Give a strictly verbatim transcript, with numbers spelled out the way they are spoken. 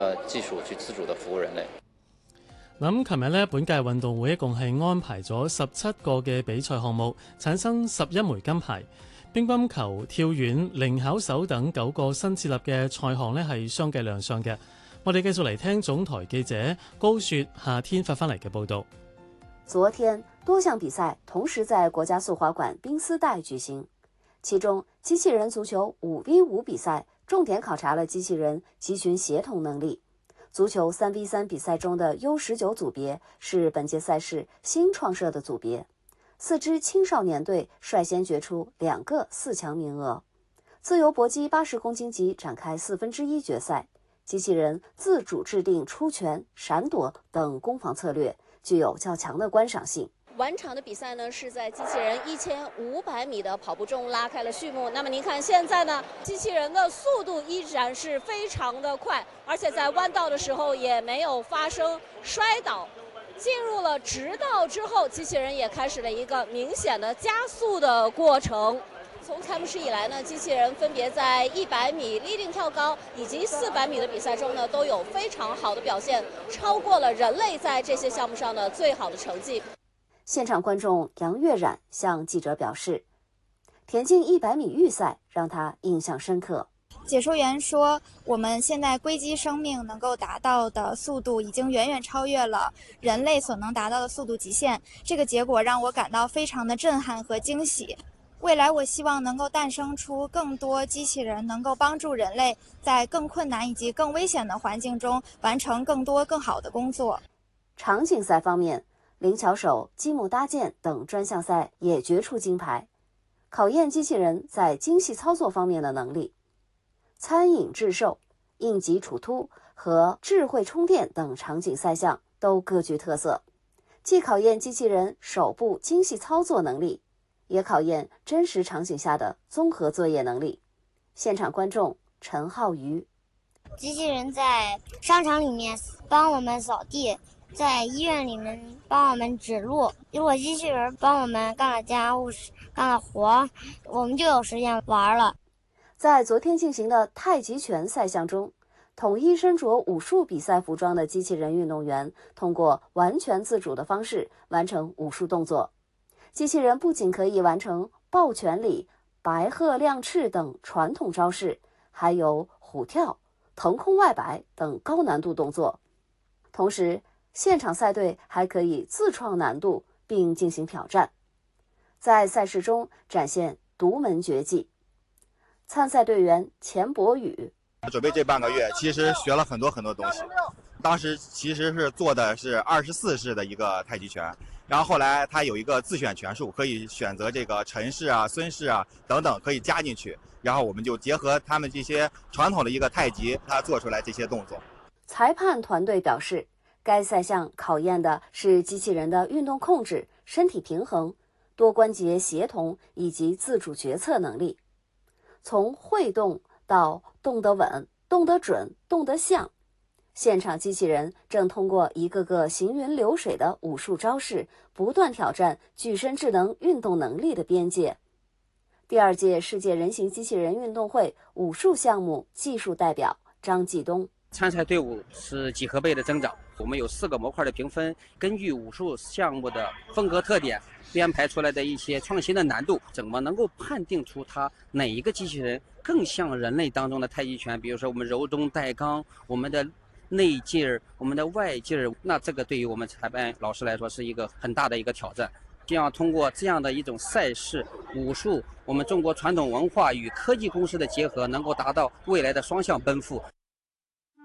呃技術去自主地服務人類。 咁琴日呢，本屆運動會一共係安排咗十七個嘅比賽項目，產生十一枚金牌。乒乓球、跳遠、齡巧手等九個新設立嘅賽項呢係相繼亮相嘅。我哋繼續嚟聽總台記者高雪夏天發翻嚟嘅報導。 昨天多項比賽同時在國家速滑館冰絲帶舉行，其中機器人足球五 V 五比賽重點考察了機器人集群協同能力。足球三 V 三比賽中的 U 十九組別是本屆賽事新創設的組別，四支青少年隊率先決出兩個四強名額。自由搏擊八十公斤級展開四分之一決賽，機器人自主制定出拳、閃躲等攻防策略，具有較強的觀賞性。 晚場的比賽呢，是在機器人一千五百米的跑步中拉開了序幕。那麼您看現在呢，機器人的速度依然是非常的快，而且在彎道的時候也沒有發生摔倒。進入了直道之後，機器人也開始了一個明顯的加速的過程。從開幕式以來呢，機器人分別在一百米立定跳高以及四百米的比賽中呢，都有非常好的表現，超過了人類在這些項目上的最好的成績。 現場觀眾楊月冉向記者表示，田徑一百米預賽讓他印象深刻。 解說員說，我們現在硅基生命能夠達到的速度已經遠遠超越了人類所能達到的速度極限，這個結果讓我感到非常的震撼和驚喜。未來我希望能夠誕生出更多機器人，能夠幫助人類在更困難以及更危險的環境中完成更多更好的工作。 場景賽方面，靈巧手、積木搭建等專項賽也決出金牌，考驗機器人在精細操作方面的能力。餐飲製售、應急處突和智慧充電等場景賽項都各具特色，既考驗機器人手部精細操作能力，也考驗真實場景下的綜合作業能力。現場觀眾陳浩瑜： 機器人在商場裡面幫我們掃地，在醫院裡面幫我們指路。如果機器人幫我們幹了家務、幹了活，我們就有時間玩了。 在昨天進行的太極拳賽項中，統一身着武術比賽服裝的機器人運動員通過完全自主的方式完成武術動作。機器人不僅可以完成抱拳禮、白鶴亮翅等傳統招式，還有虎跳、騰空外擺等高難度動作。同時，現場賽隊還可以自創難度並進行挑戰，在賽事中展現獨門絕技。參賽隊員錢博宇： 準備這半個月，其實學了很多很多東西。當時其實是做的是二十四式的一個太極拳，然後後來他有一個自選拳術，可以選擇這個陳氏啊、孫氏啊等等，可以加進去。然後我們就結合他們這些傳統的一個太極，他做出來這些動作。 裁判團隊表示，該賽項考驗的是機器人的運動控制、身體平衡、多關節協同以及自主決策能力。從會動到動得穩、動得準、動得像，現場機器人正通過一個個行雲流水的武術招式，不斷挑戰具身智能運動能力的邊界。第二屆世界人形機器人運動會武術項目技術代表張繼東： 參賽隊伍是幾何倍的增長，我們有四個模塊的評分，根據武術項目的風格特點編排出來的一些創新的難度，怎麼能夠判定出它哪一個機器人更像人類當中的太極拳？比如說我們柔中帶剛，我們的內勁兒，我們的外勁兒，那這個對於我們裁判老師來說是一個很大的一個挑戰。希望通過這樣的一種賽事，武術我們中國傳統文化與科技公司的結合，能夠達到未來的雙向奔赴。